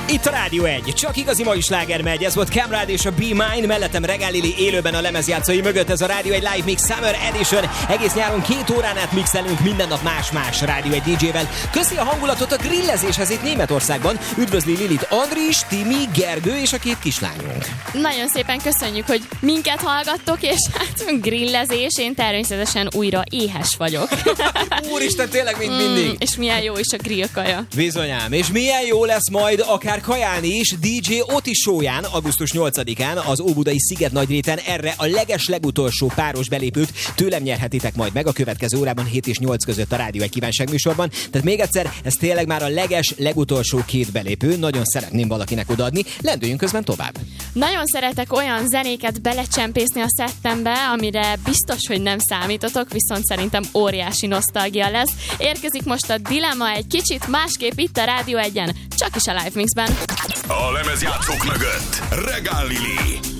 Itt a Rádió 1, csak igazi mai sláger megy, ez volt Camrad és a Be Mine, mellettem Regál Lili élőben a lemezjátszói mögött, ez a Rádió 1 Live Mix Summer Edition, egész nyáron 2 órán át mixelünk minden nap más-más Rádió 1 DJ-vel. Köszi a hangulatot a grillezéshez itt Németországban, üdvözli Lilit Andris, Timi, Gergő és a 2 kislányunk. Nagyon szépen köszönjük, hogy minket hallgattok, és hát grillezés, én természetesen újra éhes vagyok. Úristen, tényleg mint mindig. És milyen jó is a grillkaja. Bizonyám, és milyen jó lesz majd akár kajálni is DJ Oti show-ján, augusztus 8-án az Óbudai Sziget-Nagyréten. Erre a legutolsó páros belépőt tőlem nyerhetitek majd meg a következő órában 7 és 8 között a Rádió 1 kívánság műsorban. Tehát még egyszer, ez tényleg már a legutolsó 2 belépő. Nagyon szeretném valakinek odaadni. Lendüljünk közben tovább. Nagyon szeretek olyan zenéket belecsempészni a szettembe, amire biztos, hogy nem számítotok, viszont szerintem óriási nosztalgia lesz. Érkezik most a Dilemma egy kicsit másképp itt a Rádió 1-en, csak is a Live Mixben. A lemezjátszók mögött Regál Lili.